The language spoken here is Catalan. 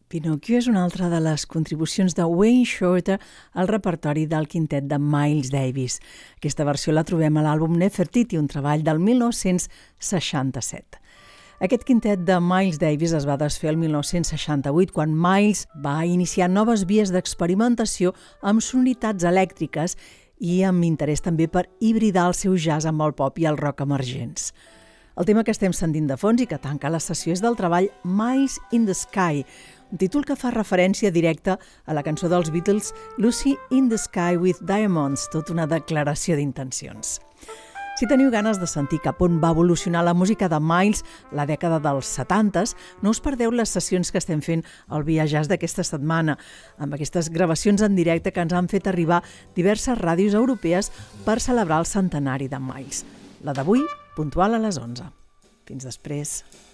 Pinocchio és una altra de les contribucions de Wayne Shorter al repertori del quintet de Miles Davis. Aquesta versió la trobem a l'àlbum Nefertiti, un treball del 1967. Aquest quintet de Miles Davis es va desfer el 1968 quan Miles va iniciar noves vies d'experimentació amb sonoritats elèctriques i amb interès també per hibridar el seu jazz amb el pop i el rock emergents. El tema que estem sentint de fons i que tanca la sessió és del treball Miles in the Sky, un títol que fa referència directa a la cançó dels Beatles Lucy in the Sky with Diamonds, tot una declaració d'intencions. Si teniu ganes de sentir cap on va evolucionar la música de Miles la dècada dels 70s, no us perdeu les sessions que estem fent al Via Jazz d'aquesta setmana, amb aquestes gravacions en directe que ens han fet arribar diverses ràdios europees per celebrar el centenari de Miles. La d'avui, puntual a les 11. Fins després.